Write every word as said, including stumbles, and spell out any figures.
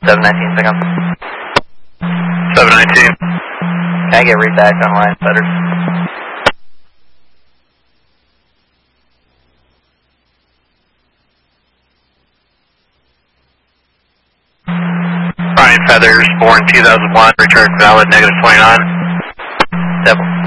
seven nineteen, pick up. seven nineteen. Can I get read back on line, Feathers? Ryan Feathers, born two thousand one, returned valid, negative twenty-nine. Double.